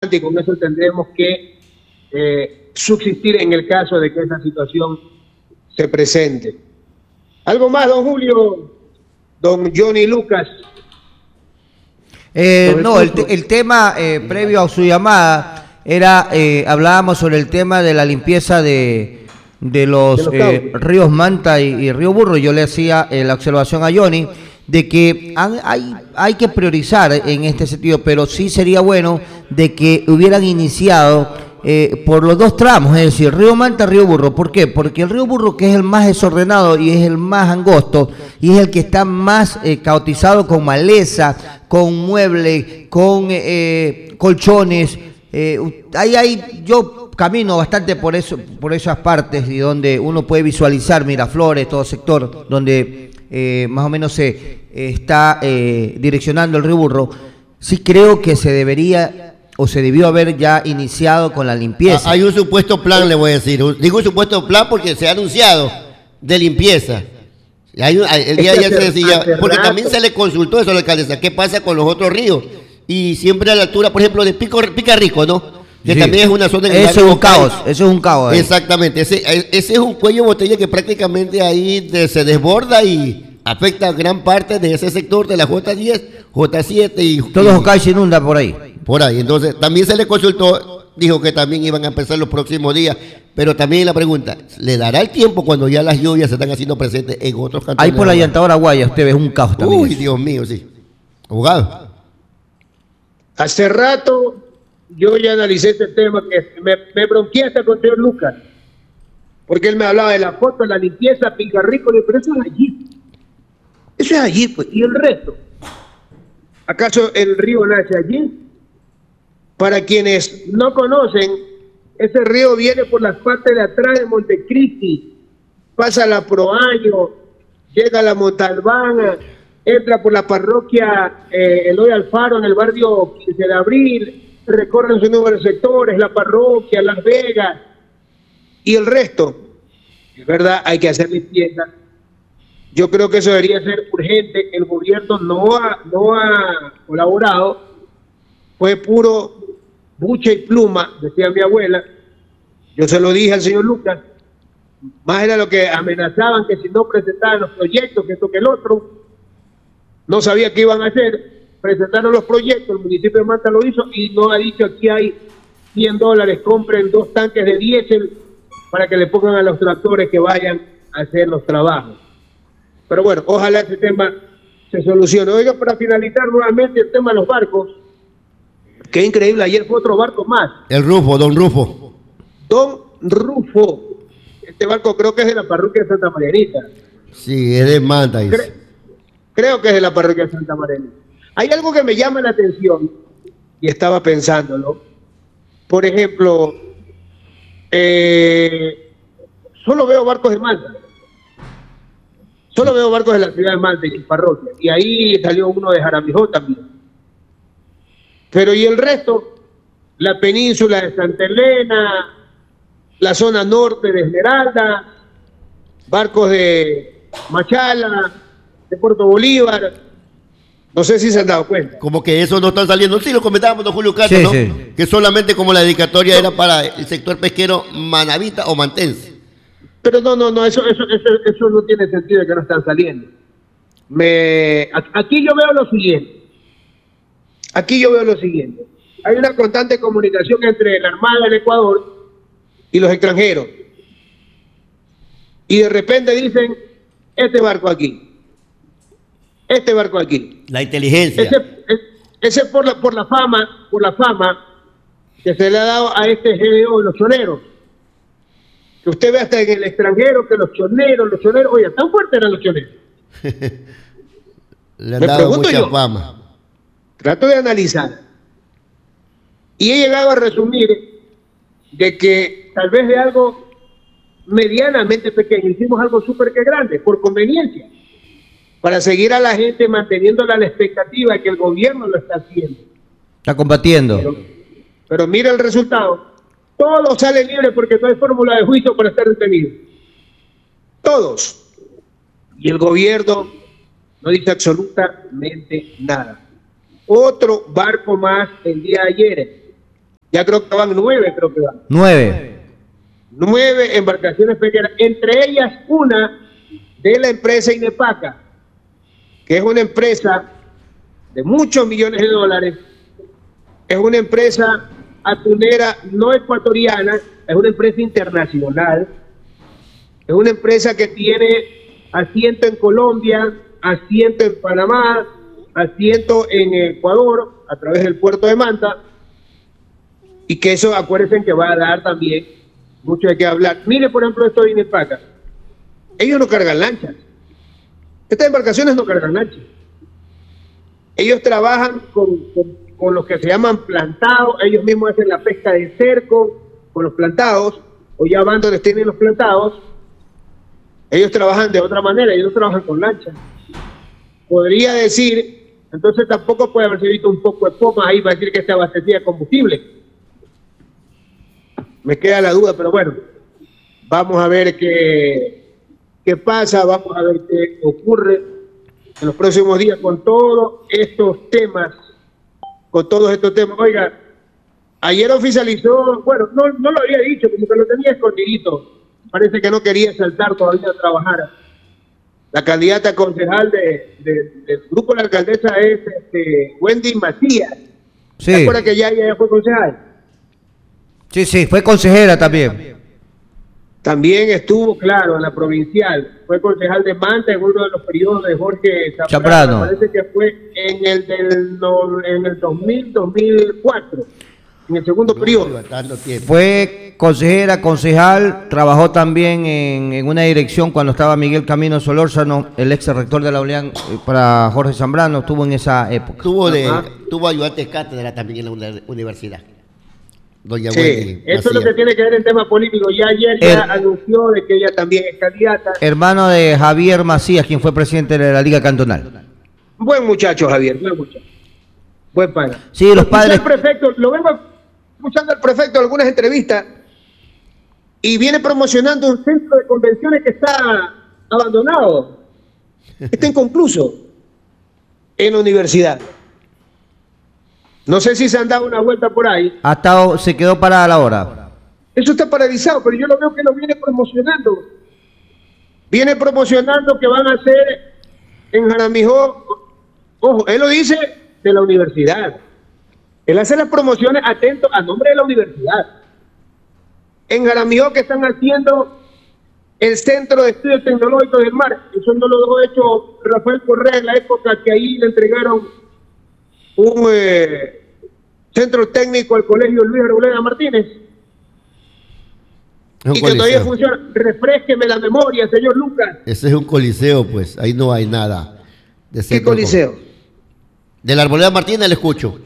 y con eso tendremos que subsistir en el caso de que esa situación se presente. ¿Algo más, don Julio? Don Johnny Lucas. No, el tema previo a su llamada era, hablábamos sobre el tema de la limpieza de los ríos Manta y Río Burro. Yo le hacía la observación a Johnny de que hay que priorizar en este sentido, pero sí sería bueno de que hubieran iniciado por los dos tramos, es decir, Río Manta, Río Burro. ¿Por qué? Porque el Río Burro, que es el más desordenado y es el más angosto y es el que está más caotizado con maleza, con muebles, con colchones, yo camino bastante por esas partes y donde uno puede visualizar Miraflores, todo sector donde más o menos se está direccionando el Río Burro. Sí creo que se debería o se debió haber ya iniciado con la limpieza. Hay un supuesto plan, le voy a decir. Digo un supuesto plan porque se ha anunciado de limpieza. El día ya se decía, porque también se le consultó eso a la alcaldesa, ¿qué pasa con los otros ríos? Y siempre a la altura, por ejemplo, de Pica Rico, ¿no? Que sí, también es una zona... Eso es un caos. Exactamente, ese es un cuello de botella que prácticamente ahí se desborda y afecta a gran parte de ese sector de la J10, J7 y... Todos los calles se inundan por ahí. Por ahí, entonces también se le consultó, dijo que también iban a empezar los próximos días, pero también la pregunta, ¿le dará el tiempo cuando ya las lluvias se están haciendo presentes en otros cantones? Ahí por la llantadora Guaya, usted ve un caos también. Uy, Dios mío, sí. Abogado. Hace rato yo ya analicé este tema, que me bronqué hasta con el señor Lucas, porque él me hablaba de la foto, de la limpieza, Pica Rico, pero eso es allí. Eso es allí, pues. ¿Y el resto? ¿Acaso el río nace allí? Para quienes no conocen, ese río viene por las partes de atrás de Montecristi, pasa la Proaño, llega a la Montalbana, entra por la parroquia Eloy Alfaro en el barrio 15 de Abril, recorren su número de sectores, la parroquia, Las Vegas y el resto. Es verdad, hay que hacer limpieza. Yo creo que eso debería ser urgente. El gobierno no ha colaborado, fue puro buche y pluma, decía mi abuela. Yo se lo dije al señor Lucas, más era lo que amenazaban, que si no presentaban los proyectos, que esto que el otro, no sabía qué iban a hacer, presentaron los proyectos, el municipio de Manta lo hizo y no ha dicho aquí hay $100, compren 2 tanques de diésel para que le pongan a los tractores que vayan a hacer los trabajos. Pero bueno, ojalá ese tema se solucione. Oiga, para finalizar nuevamente el tema de los barcos, qué increíble, ayer fue otro barco más. El Rufo, Don Rufo. Don Rufo. Este barco creo que es de la parroquia de Santa Marianita. Sí, es de Manta. Creo que es de la parroquia de Santa Marianita. Hay algo que me llama la atención, y estaba pensándolo. Por ejemplo, solo veo barcos de Manta. Solo veo barcos de la ciudad de Manta y su parroquia. Y ahí salió uno de Jaramijó también. Pero y el resto, la península de Santa Elena, la zona norte de Esmeralda, barcos de Machala, de Puerto Bolívar, no sé si se han dado cuenta. Como que eso no están saliendo. Sí, lo comentábamos, don Julio Castro, sí, ¿no? Sí. Que solamente como la dedicatoria era para el sector pesquero manabita o mantense. Pero no, eso no tiene sentido de que no están saliendo. Aquí yo veo lo siguiente. Hay una constante comunicación entre la Armada del Ecuador y los extranjeros. Y de repente dicen, este barco aquí. La inteligencia. Ese por la fama que se le ha dado a este GDO, los choneros. Que usted ve hasta en el extranjero que los choneros, oye, tan fuertes eran los choneros. Le han dado mucha fama. Trato de analizar. Y he llegado a resumir de que tal vez de algo medianamente pequeño hicimos algo súper que grande, por conveniencia, para seguir a la gente manteniéndola a la expectativa de que el gobierno lo está haciendo. Está combatiendo. Pero mira el resultado. Todos salen libres porque no hay fórmula de juicio para estar detenidos. Todos. Y el gobierno no dice absolutamente nada. Otro barco más el día de ayer. Ya creo que van 9, creo que van. 9. 9 embarcaciones pesqueras, entre ellas una de la empresa Inepaca, que es una empresa de muchos millones de dólares, es una empresa atunera no ecuatoriana, es una empresa internacional, es una empresa que tiene asiento en Colombia, asiento en Panamá, asiento en Ecuador, a través del puerto de Manta, y que eso, acuérdense que va a dar también mucho de qué hablar. Mire, por ejemplo, esto de Inepaca. Ellos no cargan lanchas. Estas embarcaciones no cargan lanchas. Ellos trabajan con los que se llaman plantados, ellos mismos hacen la pesca de cerco con los plantados, o ya van donde tienen los plantados. Ellos trabajan de otra manera, ellos no trabajan con lanchas. Podría decir, entonces tampoco puede haberse visto un poco de pomas ahí para decir que está abastecida de combustible. Me queda la duda, pero bueno, vamos a ver qué pasa, vamos a ver qué ocurre en los próximos días con todos estos temas, Oiga, ayer oficializó, bueno, no lo había dicho, como que lo tenía escondidito, parece que no quería saltar todavía a trabajar. La candidata concejal del grupo de la alcaldesa es Wendy Macías. Sí. ¿Se acuerda que ya ella fue concejal? Sí, fue consejera también. También estuvo, claro, en la provincial. Fue concejal de Manta en uno de los periodos de Jorge Zambrano. Parece que fue en el 2000-2004, en el segundo periodo. Fue consejera, concejal, trabajó también en una dirección cuando estaba Miguel Camino Solórzano, el ex rector de la ULEAN, para Jorge Zambrano, estuvo en esa época. Tuvo ayudante de cátedra también en la universidad. Doña Wendy, eso es lo que tiene que ver en tema político. Ya ayer anunció de que ella también es candidata. Hermano de Javier Macías, quien fue presidente de la Liga Cantonal. Buen muchacho, Javier, buen muchacho. Buen padre. Sí, los padres. El prefecto, lo vengo escuchando al prefecto en algunas entrevistas y viene promocionando un centro de convenciones que está abandonado, está inconcluso en la universidad. No sé si se han dado una vuelta por ahí. Se quedó parada la hora. Eso está paralizado, pero yo lo veo que lo viene promocionando. Viene promocionando que van a hacer en Jaramijó. Ojo, él lo dice de la universidad. Él hace las promociones atento a nombre de la universidad. En Jaramijó que están haciendo el Centro de Estudios Tecnológicos del Mar. Eso no lo dejó hecho Rafael Correa en la época que ahí le entregaron un centro técnico al colegio Luis Arboleda Martínez. Y que todavía funciona. Refrésqueme la memoria, señor Lucas. Ese es un coliseo, pues. Ahí no hay nada. ¿Qué coliseo? De la Arboleda Martínez le escucho.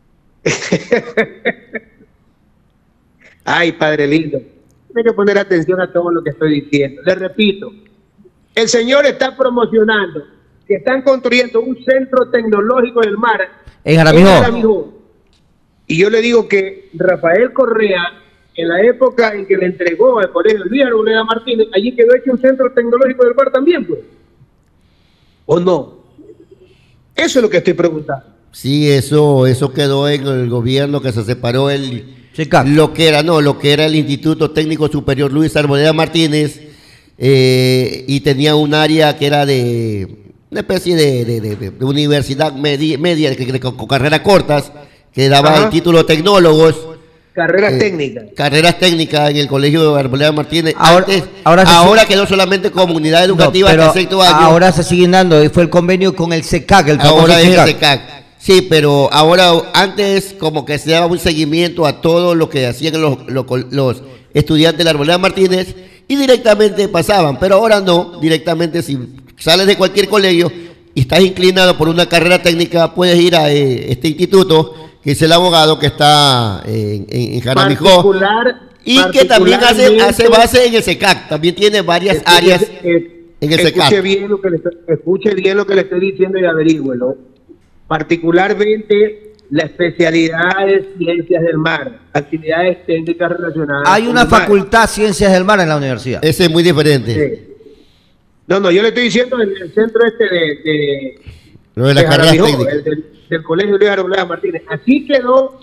Ay, padre lindo. Hay que poner atención a todo lo que estoy diciendo. Le repito, el señor está promocionando que están construyendo un centro tecnológico del mar en Jaramijó. Y yo le digo que Rafael Correa, en la época en que le entregó al colegio Luis Arboleda Martínez, allí quedó hecho un centro tecnológico del mar también, pues. ¿O no? Eso es lo que estoy preguntando. Sí, eso quedó en el gobierno que se separó lo que era el Instituto Técnico Superior Luis Arboleda Martínez, y tenía un área que era de una especie de universidad media con carreras cortas, que daba el título de tecnólogos. Carreras técnicas. Carreras técnicas en el colegio de Arboleda Martínez. Ahora quedó solamente comunidad educativa hasta sexto año. Ahora se siguen dando, y fue el convenio con el CECAC. Ahora es el CECAC. Sí, pero ahora, antes como que se daba un seguimiento a todo lo que hacían los estudiantes de la Arboleda Martínez y directamente pasaban, pero ahora no, directamente si sales de cualquier colegio y estás inclinado por una carrera técnica, puedes ir a este instituto, que es el abogado que está en Jaramijó, y que también hace base en el CECAC, también tiene varias áreas en el CECAC. Escuche bien lo que le estoy diciendo y averígüelo. Particularmente la especialidad de ciencias del mar, actividades técnicas relacionadas. Hay una facultad Ciencias del Mar en la universidad. Ese es muy diferente. Sí. No, yo le estoy diciendo en el centro de la carrera técnica del colegio Luis Arboleda Martínez. Así quedó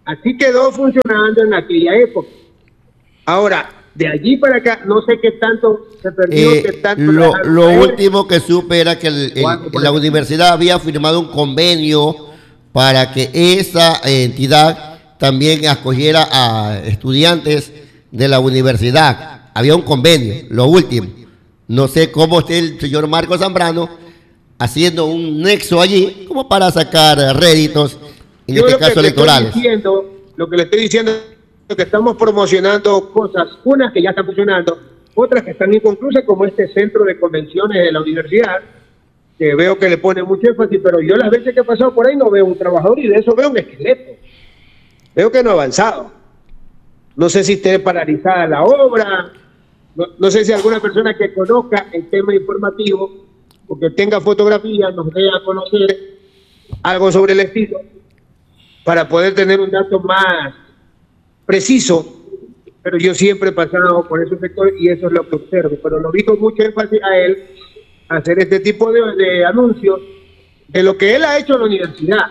Así quedó funcionando en aquella época. Ahora, de allí para acá, no sé qué tanto se perdió, qué tanto... Lo último que supe era que la universidad había firmado un convenio para que esa entidad también acogiera a estudiantes de la universidad. Había un convenio, lo último. No sé cómo esté el señor Marco Zambrano haciendo un nexo allí como para sacar réditos, en este caso electorales. Lo que le estoy diciendo es que estamos promocionando cosas, unas que ya están funcionando, otras que están inconclusas, como este centro de convenciones de la universidad, que veo que le pone mucho énfasis, pero yo las veces que he pasado por ahí no veo un trabajador y de eso veo un esqueleto. Veo que no ha avanzado. No sé si esté paralizada la obra, no sé si alguna persona que conozca el tema informativo o que tenga fotografía nos dé a conocer algo sobre el estilo para poder tener un dato más preciso, pero yo siempre he pasado por esos sectores y eso es lo que observo, pero lo vi con mucho énfasis a él hacer este tipo de anuncios de lo que él ha hecho en la universidad,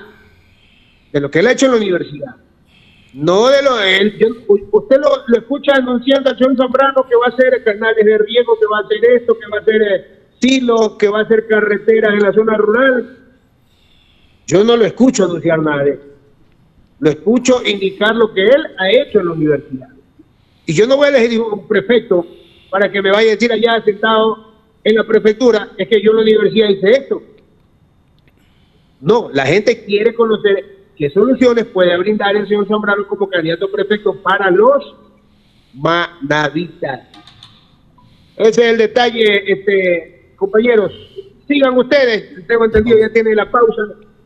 no de lo de él. Usted lo escucha anunciando a John Zambrano que va a hacer canales de riego, que va a hacer esto, que va a hacer silos, que va a hacer carreteras en la zona rural. Yo no lo escucho anunciar nada de eso. Lo escucho indicar lo que él ha hecho en la universidad. Y yo no voy a elegir un prefecto para que me vaya a decir allá sentado en la prefectura, es que yo en la universidad hice esto. No, la gente quiere conocer qué soluciones puede brindar el señor Zambrano como candidato a prefecto para los manavitas. Ese es el detalle, compañeros. Sigan ustedes, tengo entendido, ya tienen la pausa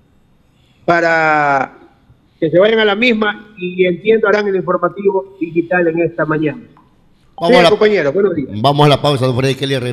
para que se vayan a la misma y entiendo harán el informativo digital en esta mañana. Compañeros, buenos días. Vamos a la pausa, don Freddy Kelly.